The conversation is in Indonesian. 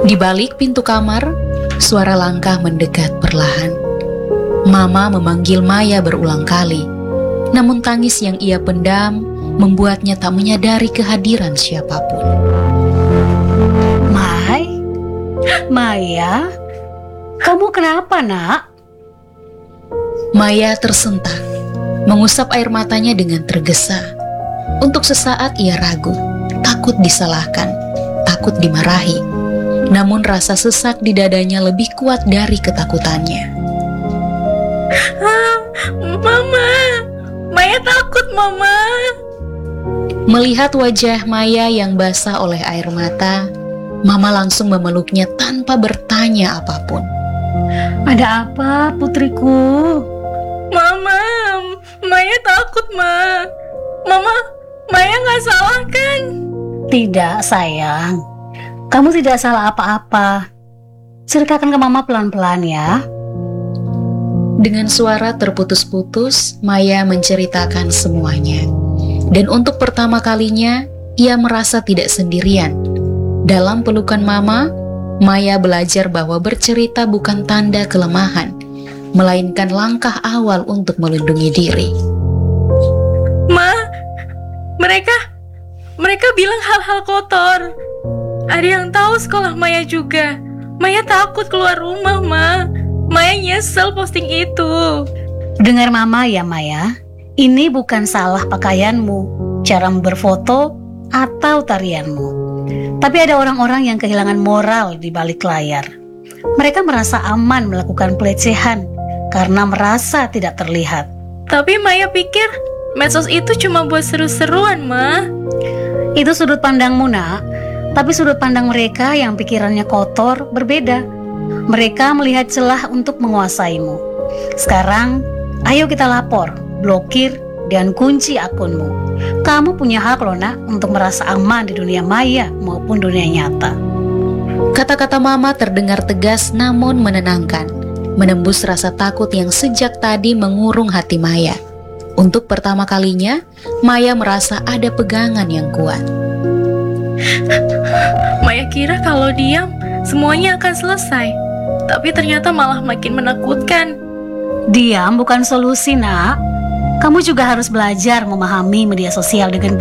Di balik pintu kamar, suara langkah mendekat perlahan. Mama memanggil Maya berulang kali, namun tangis yang ia pendam membuatnya tak menyadari kehadiran siapapun. Maya, kamu kenapa, Nak? Maya tersentak, mengusap air matanya dengan tergesa. Untuk sesaat ia ragu, takut disalahkan, takut dimarahi. Namun rasa sesak di dadanya lebih kuat dari ketakutannya. Mama, Maya takut, Mama. Melihat wajah Maya yang basah oleh air mata, Mama langsung memeluknya tanpa bertanya apapun. Ada apa, putriku? Mama, Maya takut, Ma. Mama, Maya nggak salah kan? Tidak, sayang. Kamu tidak salah apa-apa. Ceritakan ke Mama pelan-pelan ya. Dengan suara terputus-putus, Maya menceritakan semuanya. Dan untuk pertama kalinya, ia merasa tidak sendirian. Dalam pelukan Mama, Maya belajar bahwa bercerita bukan tanda kelemahan, melainkan langkah awal untuk melindungi diri. Ma, mereka bilang hal-hal kotor. Ada yang tahu sekolah Maya juga. Maya takut keluar rumah, Ma. Maya nyesel posting itu. Dengar Mama ya, Maya. Ini bukan salah pakaianmu, caramu berfoto, atau tarianmu. Tapi ada orang-orang yang kehilangan moral di balik layar. Mereka merasa aman melakukan pelecehan karena merasa tidak terlihat. Tapi Maya pikir medsos itu cuma buat seru-seruan, Ma. Itu sudut pandangmu, Nak. Tapi sudut pandang mereka yang pikirannya kotor berbeda. Mereka melihat celah untuk menguasaimu. Sekarang, ayo kita lapor, blokir, dan kunci akunmu. Kamu punya hak loh, Nak, untuk merasa aman di dunia maya maupun dunia nyata. Kata-kata Mama terdengar tegas namun menenangkan, menembus rasa takut yang sejak tadi mengurung hati Maya. Untuk pertama kalinya, Maya merasa ada pegangan yang kuat. Maya kira kalau diam, semuanya akan selesai. Tapi ternyata malah makin menakutkan. Diam bukan solusi, Nak. Kamu juga harus belajar memahami media sosial dengan